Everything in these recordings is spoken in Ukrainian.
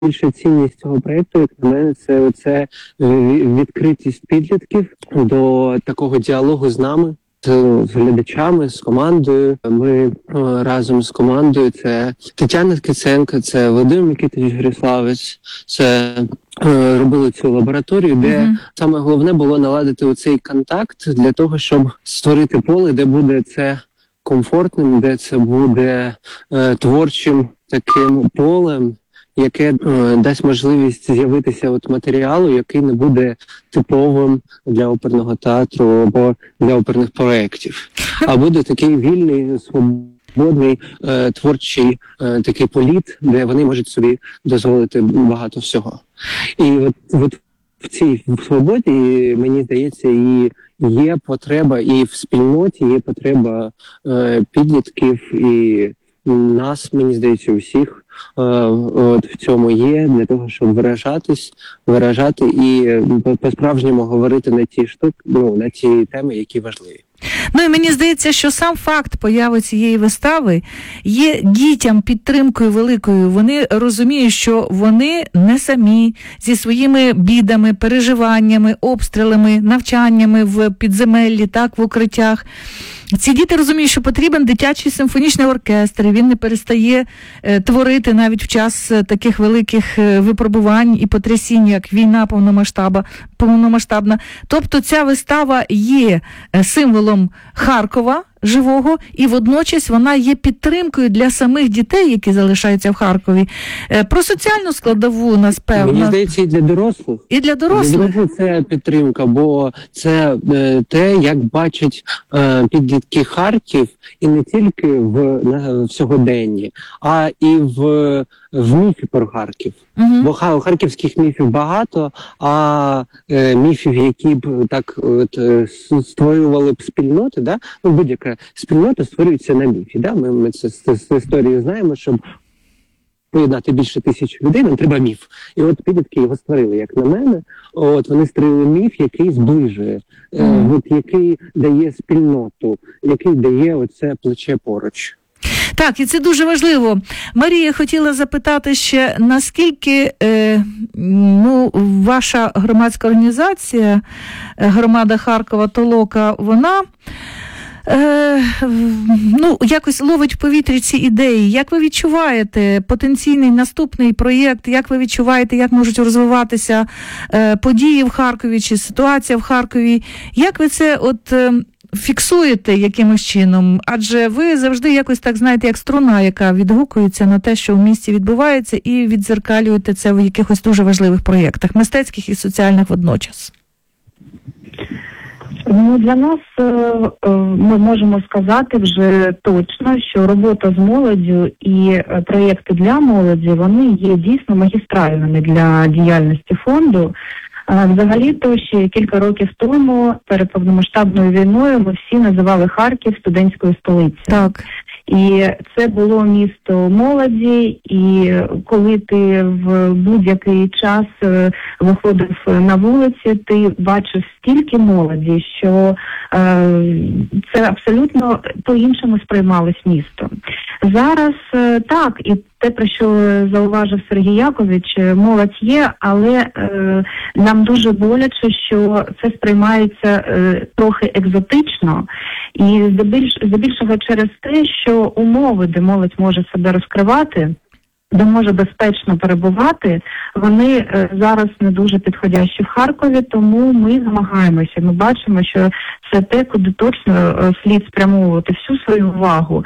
найбільша цінність цього проєкту, як на мене, це відкритість підлітків до такого діалогу з нами, з глядачами, з командою. Ми разом з командою, це Тетяна Ткаченко, це Володимир Микитович Гриславець, це робили цю лабораторію, де саме головне було наладити оцей контакт для того, щоб створити поле, де буде це комфортним, де це буде творчим таким полем, яке дасть можливість з'явитися от матеріалу, який не буде типовим для оперного театру або для оперних проєктів, а буде такий вільний, свободний, творчий такий політ, де вони можуть собі дозволити багато всього. І от в цій свободі, мені здається, і є потреба, і в спільноті є потреба підлітків, і нас, мені здається, усіх от в цьому є, для того, щоб виражати і по-справжньому говорити на ті штуки, на ті теми, які важливі. Ну і мені здається, що сам факт появи цієї вистави є дітям підтримкою великою. Вони розуміють, що вони не самі зі своїми бідами, переживаннями, обстрілами, навчаннями в підземеллі, так, в укриттях. Ці діти розуміють, що потрібен дитячий симфонічний оркестр, він не перестає творити навіть в час таких великих випробувань і потрясінь, як війна повномасштабна. Тобто ця вистава є символом Харкова живого, і водночас вона є підтримкою для самих дітей, які залишаються в Харкові. Про соціальну складову нас певно. Мені здається, і для дорослих. І для дорослих. Це підтримка, бо це те, як бачать підлітки Харків, і не тільки в сьогоденні, а і в міфі про Харків. Бо харківських міфів багато, а міфів, які б так створювали б спільноти, да? Будь-яка спільнота створюється на міфі. Да? Ми це з історії знаємо, щоб поєднати більше 1000 людей, нам треба міф. І от підлітки його створили, як на мене. Вони створили міф, який зближує, який дає спільноту, який дає оце плече поруч. Так, і це дуже важливо. Марія, хотіла запитати ще, наскільки ваша громадська організація, громада Харкова Толока, вона якось ловить в повітрі ці ідеї. Як ви відчуваєте потенційний наступний проєкт? Як ви відчуваєте, як можуть розвиватися події в Харкові чи ситуація в Харкові? Як ви це фіксуєте якимось чином? Адже ви завжди якось так, знаєте, як струна, яка відгукується на те, що в місті відбувається, і віддзеркалюєте це в якихось дуже важливих проєктах, мистецьких і соціальних водночас. Для нас ми можемо сказати вже точно, що робота з молоддю і проєкти для молоді, вони є дійсно магістральними для діяльності фонду. Взагалі-то ще кілька років тому, перед повномасштабною війною, ми всі називали Харків студентською столицею. Так. І це було місто молоді, і коли ти в будь-який час виходив на вулиці, ти бачив стільки молоді, що це абсолютно по-іншому сприймалось місто. Зараз так, і те, про що зауважив Сергій Якович, молодь є, але нам дуже боляче, що це сприймається трохи екзотично, і здебільшого через те, що умови, де молодь може себе розкривати, де може безпечно перебувати, вони зараз не дуже підходящі в Харкові, тому ми намагаємося. Ми бачимо, що це те, куди точно слід спрямовувати всю свою увагу.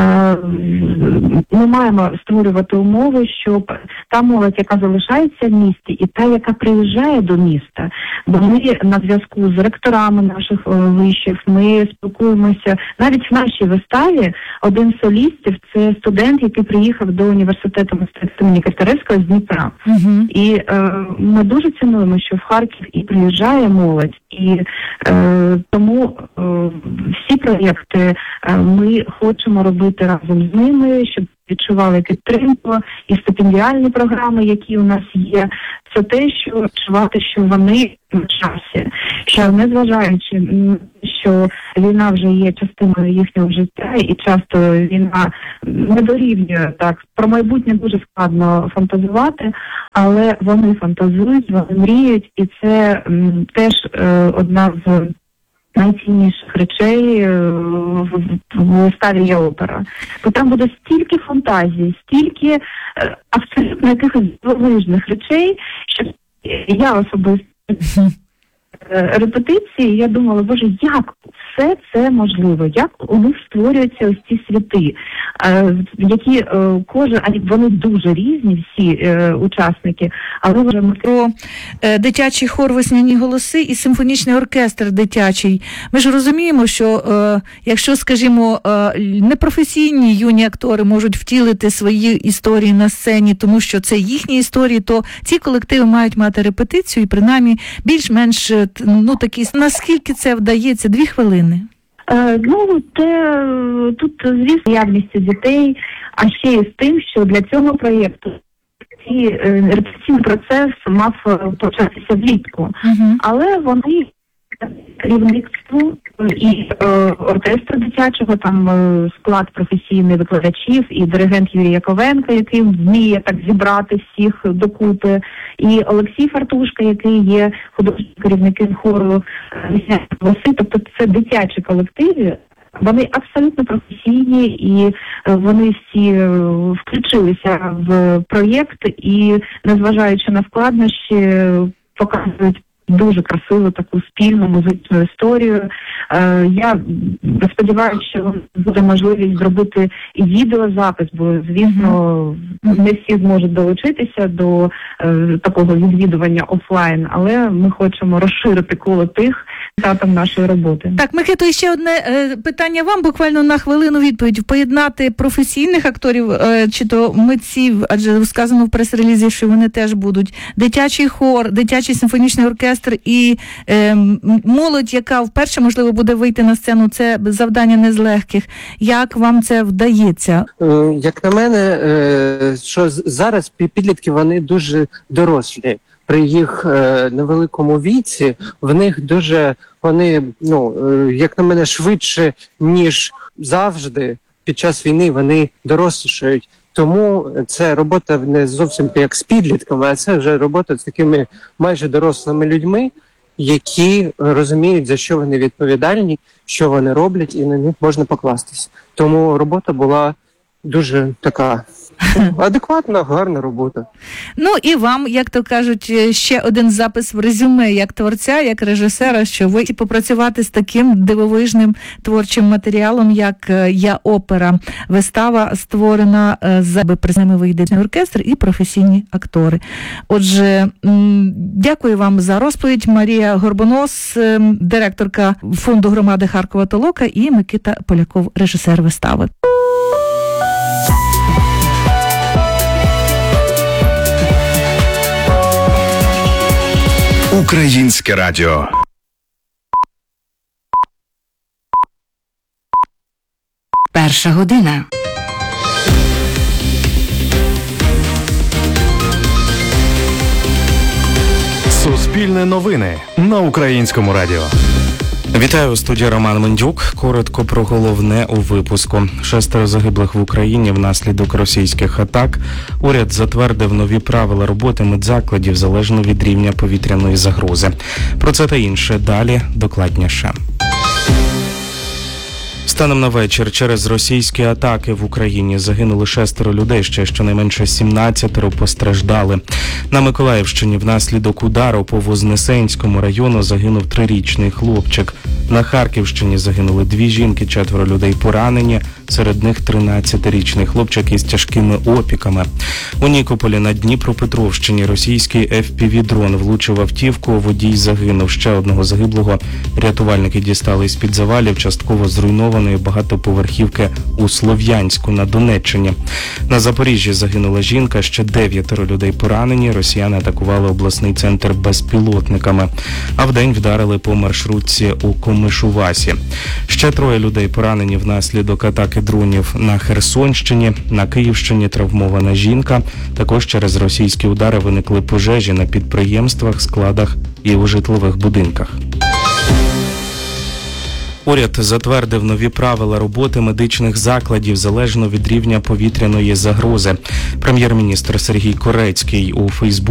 Ми маємо створювати умови, щоб та молодь, яка залишається в місті, і та, яка приїжджає до міста, бо ми на зв'язку з ректорами наших вишів, ми спілкуємося. Навіть в нашій виставі один з солістів – це студент, який приїхав до університету мистецтв імені Котляревського з Дніпра. І ми дуже цінуємо, що в Харків і приїжджає молодь, і тому всі проєкти ми хочемо робити робити разом з ними, щоб відчували підтримку і стипендіальні програми, які у нас є. Це те, що відчувати, що вони на часі, що незважаючи, що війна вже є частиною їхнього життя, і часто війна не дорівнює так. Про майбутнє дуже складно фантазувати, але вони фантазують, вони мріють, і це теж одна з найцінніших речей в виставі «Я опера». Бо там буде стільки фантазії, стільки абсолютно якихось дивовижних речей, що я особисто репетиції, я думала, боже, як все це можливо, як у них створюються ось ці світи, які кожен, вони дуже різні, всі учасники, але вже ми про дитячий хор «Весняні голоси» і симфонічний оркестр дитячий. Ми ж розуміємо, що якщо, скажімо, непрофесійні юні актори можуть втілити свої історії на сцені, тому що це їхні історії, то ці колективи мають мати репетицію і принаймні більш-менш такі, наскільки це вдається? 2 хвилини? Тут, звісно, явністю дітей, а ще й з тим, що для цього проєкту репетиційний процес мав початися влітку. Але вони керівництву і оркестру дитячого, там склад професійних викладачів, і диригент Юрій Яковенко, який вміє так зібрати всіх докупи, і Олексій Фартушка, який є художнім керівником хору «Весняні голоси». Тобто це дитячі колективи, вони абсолютно професійні, і вони всі включилися в проєкт і, незважаючи на складнощі, показують дуже красиву таку спільну музичну історію. Я сподіваюся, що буде можливість зробити і відеозапис, бо, звісно, не всі зможуть долучитися до такого відвідування офлайн, але ми хочемо розширити коло тих етапів нашої роботи. Так, Микито, і ще одне питання вам, буквально на хвилину відповідь. Поєднати професійних акторів чи то митців, адже сказано в прес-релізі, що вони теж будуть, дитячий хор, дитячий симфонічний оркестр і молодь, яка вперше, можливо, буде вийти на сцену, це завдання не з легких. Як вам це вдається? Як на мене, що зараз підлітки, вони дуже дорослі. При їх невеликому віці в них дуже, вони, як на мене, швидше, ніж завжди під час війни вони дорослішають. Тому це робота не зовсім як з підлітками, а це вже робота з такими майже дорослими людьми, які розуміють, за що вони відповідальні, що вони роблять, і на них можна покластися. Тому робота була дуже така адекватна, гарна робота. І вам, як то кажуть, ще один запис в резюме як творця, як режисера, що ви попрацювати з таким дивовижним творчим матеріалом, як «Я опера». Вистава створена за призними вийде оркестр і професійні актори. Отже, дякую вам за розповідь. Марія Горбонос, директорка фонду громади Харкова Толока, і Микита Поляков, режисер вистави. Українське радіо. Перша година. Суспільне новини на Українському радіо. Вітаю, у студії Роман Мендюк. Коротко про головне у випуску. 6 загиблих в Україні внаслідок російських атак. Уряд затвердив нові правила роботи медзакладів залежно від рівня повітряної загрози. Про це та інше далі докладніше. Станом на вечір через російські атаки в Україні загинули 6 людей, ще щонайменше 17 постраждали. На Миколаївщині внаслідок удару по Вознесенському району загинув 3-річний хлопчик. На Харківщині загинули 2 жінки, 4 людей поранені, серед них 13-річний хлопчик із тяжкими опіками. У Нікополі на Дніпропетровщині російський FPV-дрон влучив автівку, водій загинув. Ще одного загиблого рятувальники дістали із-під завалів частково зруйнованої багатоповерхівки у Слов'янську на Донеччині. На Запоріжжі загинула жінка, ще 9 людей поранені. Росіяни атакували обласний центр безпілотниками, а вдень вдарили по маршрутці у Комишувасі. Ще 3 людей поранені внаслідок атаки атаки дронів на Херсонщині, на Київщині травмована жінка. Також через російські удари виникли пожежі на підприємствах, складах і у житлових будинках. Уряд затвердив нові правила роботи медичних закладів залежно від рівня повітряної загрози. Прем'єр-міністр Сергій Корецький у Фейсбуці